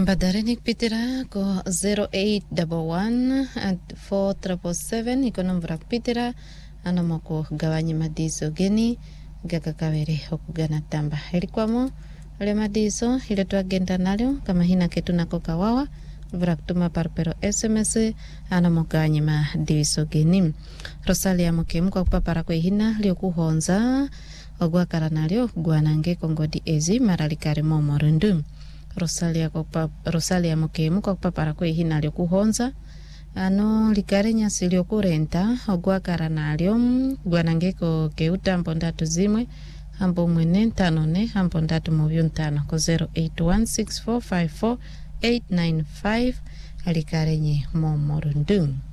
Ambadarini kupitira ko 0811 477 iko nombra kupitira anomoko gawanyi madiso geni gakakawere okugana tamba helikwamo le madiso ile tuagenda nalyo kama hina ketu nako kawawa vura kutuma parpero SMS anamogawanyi madiso geni Rosalia mukemu kwa kupapara kwe hina lio kuhonza ogwakara nalyo gwanange kongodi ezi maralikari momorundu Rosalia mukemu kwa kupapara kwe hina lio kuhonza ano likare nyasi lio kurenta ogwakara nalyo gwanangeko keuta mpondatu zimwe hambo mwene ntanone hambo ndatu muvyu ntano ko 0816454895 alikare nye momorundu.